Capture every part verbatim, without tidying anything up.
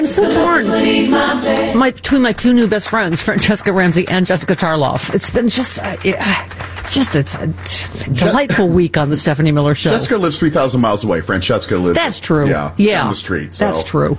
I'm so torn my, between my two new best friends, Francesca Ramsey and Jessica Tarloff. It's been just, uh, yeah, just it's a delightful Je- week on the Stephanie Miller Show. Jessica lives three thousand miles away. Francesca lives. That's true. Yeah, yeah down the street. So. That's true.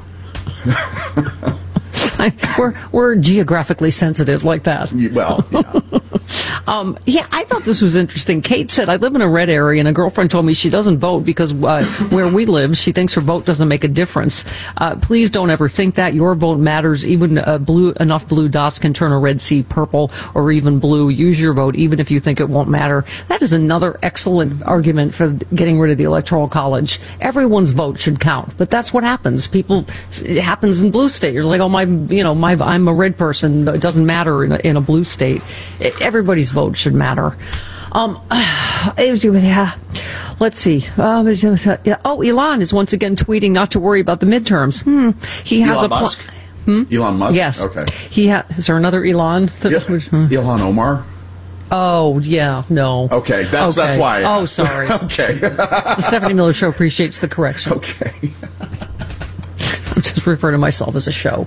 I, we're we're geographically sensitive like that. Well, yeah. um, yeah, I thought this was interesting. Kate said, I live in a red area, and a girlfriend told me she doesn't vote because uh, where we live, she thinks her vote doesn't make a difference. Uh, please don't ever think that. Your vote matters. Even uh, blue enough blue dots can turn a red sea purple or even blue. Use your vote, even if you think it won't matter. That is another excellent argument for getting rid of the Electoral College. Everyone's vote should count, but that's what happens. People, it happens in blue state. You're like, oh, my, you know, my, I'm a red person. It doesn't matter in a, in a blue state. It, everybody's vote should matter. Um, yeah. Let's see. Uh, yeah. Oh, Elon is once again tweeting not to worry about the midterms. Hmm. He has Elon a pl- Musk? Hmm? Elon Musk? Yes. Okay. He ha- is there another Elon? Yeah. Ilhan Omar? Oh, yeah, no. Okay, that's okay. that's why I Oh, asked. sorry. Okay. The Stephanie Miller Show appreciates the correction. Okay. I'm just referring to myself as a show.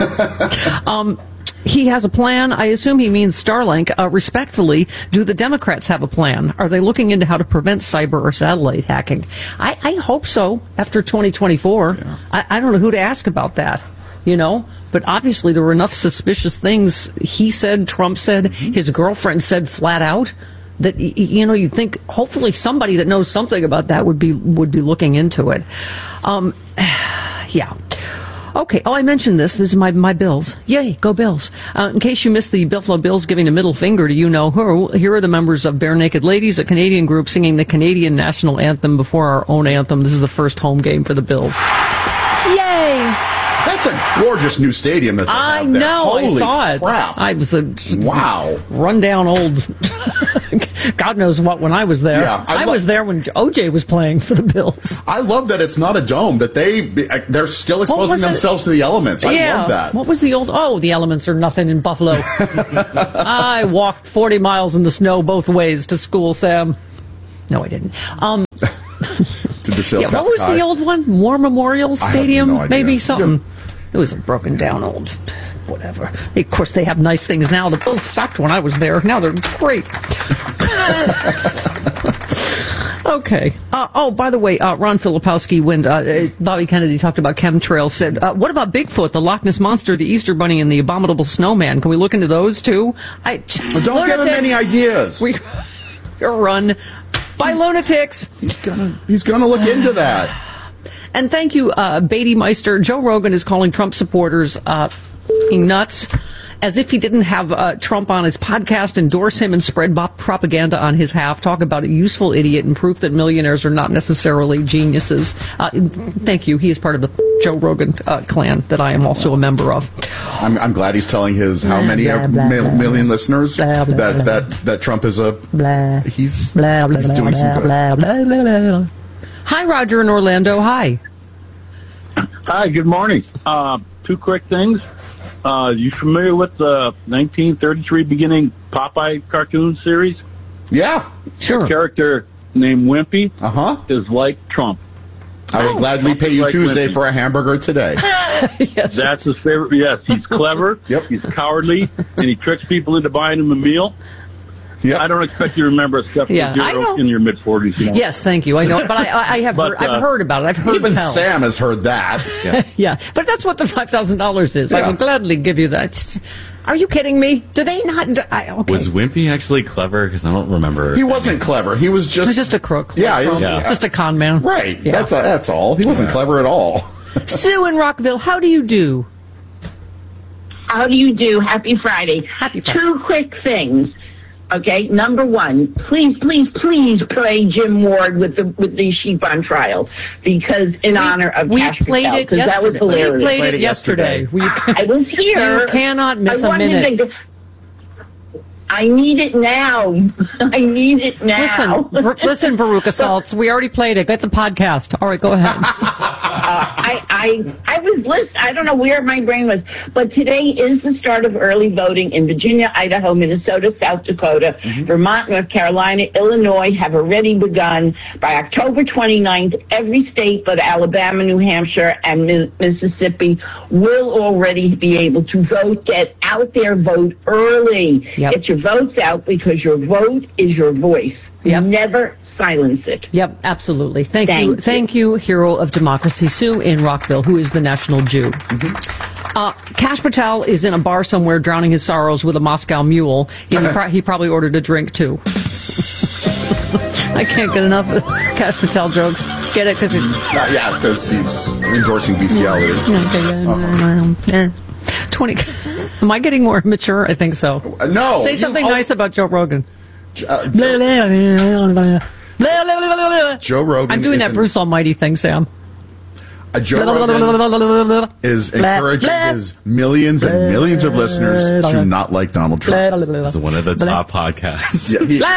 um, he has a plan. I assume he means Starlink. Uh, respectfully, do the Democrats have a plan? Are they looking into how to prevent cyber or satellite hacking? I, I hope so after twenty twenty-four. Yeah. I, I don't know who to ask about that, you know? But obviously there were enough suspicious things he said, Trump said, mm-hmm. his girlfriend said flat out that, you know, you'd think hopefully somebody that knows something about that would be would be looking into it. Um, yeah. Okay. Oh, I mentioned this. This is my, my Bills. Yay, go Bills. Uh, in case you missed the Buffalo Bills giving a middle finger to you-know-who, here are the members of Bare Naked Ladies, a Canadian group singing the Canadian national anthem before our own anthem. This is the first home game for the Bills. Yay! That's a gorgeous new stadium that they I have there. know. Holy I saw it. Crap. I was a wow, rundown old. God knows what when I was there. Yeah, I, I lo- was there when O J was playing for the Bills. I love that it's not a dome. That they they're still exposing themselves to the elements. I yeah. love that. What was the old? Oh, the elements are nothing in Buffalo. I walked forty miles in the snow both ways to school, Sam. No, I didn't. Um. Did the sales yeah, what was the old one? War Memorial Stadium? No Maybe something. Yeah. It was a broken down old whatever. Of course, they have nice things now. The Bills sucked when I was there. Now they're great. Okay. Uh, oh, by the way, uh, Ron Filipowski, when uh, Bobby Kennedy talked about chemtrails, said, uh, what about Bigfoot, the Loch Ness Monster, the Easter Bunny, and the Abominable Snowman? Can we look into those, too? I, well, don't give him any ideas. We, you're run by lunatics. He's gonna, he's gonna look into that. And thank you, uh, Beatty Meister. Joe Rogan is calling Trump supporters uh, nuts, as if he didn't have uh, Trump on his podcast, endorse him, and spread bop propaganda on his half. Talk about a useful idiot and proof that millionaires are not necessarily geniuses. Uh, thank you. He is part of the Joe Rogan uh, clan that I am also a member of. I'm, I'm glad he's telling his how many blah, blah, mil- blah, million listeners blah, blah, that, that that Trump is a blah, he's, blah, blah, he's doing blah, some good. Blah, blah, blah, blah. Hi, Roger in Orlando. Hi. Hi, good morning. Uh, two quick things. Uh, you familiar with the nineteen thirty-three beginning Popeye cartoon series? Yeah, sure. A character named Wimpy uh-huh. is like Trump. I will oh, gladly pay you like Tuesday Wimpy. For a hamburger today. Yes. That's his favorite. Yes, he's clever. Yep. He's cowardly, and he tricks people into buying him a meal. Yep. I don't expect you to remember a step yeah, zero in your mid forties. You know? Yes, thank you. I know, but I, I have but, heard, uh, I've heard about it. I've heard even tell. Sam has heard that. Yeah, yeah. But that's what the five thousand dollars is. Yeah. I will gladly give you that. Are you kidding me? Do they not? I, okay. Was Wimpy actually clever? Because I don't remember. He wasn't clever. He was just he was just a crook. Yeah, he was, yeah. just a con man. Right. Yeah. That's a, that's all. He wasn't yeah. clever at all. Sue in Rockville, how do you do? How do you do? Happy Friday. Happy Friday. Two quick things. Okay, number one, please, please, please play Jim Ward with the with the sheep on trial, because in we, honor of we Cash played Patel, it yesterday. That was hilarious. We played, played it yesterday. yesterday. We, I was here. You cannot miss I a minute. To, I need it now. I need it now. Listen, ver- listen, Veruca Saltz. We already played it. Get the podcast. All right, go ahead. uh, I, I, I was listening. I don't know where my brain was, but today is the start of early voting in Virginia, Idaho, Minnesota, South Dakota, mm-hmm. Vermont, North Carolina, Illinois have already begun. By October twenty-ninth, every state but Alabama, New Hampshire, and Mi- Mississippi will already be able to vote. Get out there, vote early. Yep. Get your votes out because your vote is your voice. Yep. Never silence it. Yep, absolutely. Thank, Thank you. you. Thank you, hero of democracy, Sue in Rockville, who is the national Jew. Mm-hmm. Uh, Kash Patel is in a bar somewhere drowning his sorrows with a Moscow mule. He, pro- he probably ordered a drink, too. I can't get enough of Kash Patel jokes. Get it? Because it... Uh, yeah, because he's endorsing bestiality. Uh-huh. twenty Am I getting more mature? I think so. Uh, no. Say something you, nice about Joe Rogan. Uh, Joe Rogan. I'm doing that Bruce Almighty thing, Sam. Uh, Joe Rogan is encouraging his millions and millions of listeners to not like Donald Trump. It's one of the top podcasts. Yeah, he,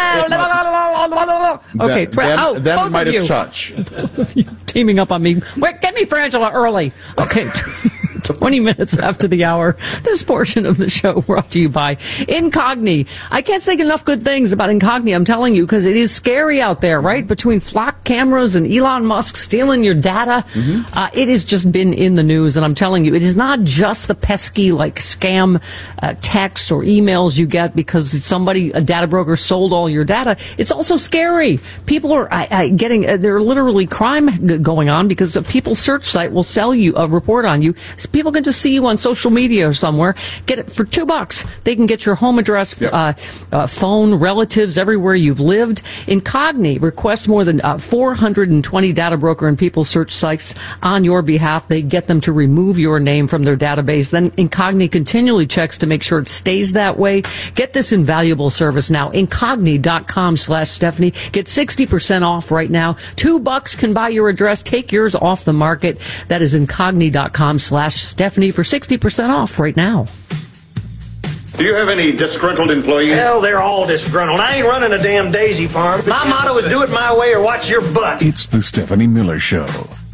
okay, then, then, oh, then both Midas of you. Touch. Teaming up on me. Wait, get me Frangela early. Okay. twenty minutes after the hour, this portion of the show brought to you by Incogni. I can't say enough good things about Incogni, I'm telling you, because it is scary out there, right? Between flock cameras and Elon Musk stealing your data, mm-hmm. uh, it has just been in the news, and I'm telling you, it is not just the pesky, like, scam uh, texts or emails you get because somebody, a data broker, sold all your data. It's also scary. People are I, I, getting, uh, there are literally crime g- going on because a people's search site will sell you a report on you. People can just see you on social media or somewhere. Get it for two bucks. They can get your home address, yep. uh, uh, phone, relatives, everywhere you've lived. Incogni requests more than uh, four hundred twenty data broker and people search sites on your behalf. They get them to remove your name from their database. Then Incogni continually checks to make sure it stays that way. Get this invaluable service now. Incogni.com slash Stephanie. Get sixty percent off right now. Two bucks can buy your address. Take yours off the market. That is Incogni.com slash Stephanie for sixty percent off right now. Do you have any disgruntled employees? Hell, they're all disgruntled. I ain't running a damn daisy farm. My motto is do it my way or watch your butt. It's the Stephanie Miller Show.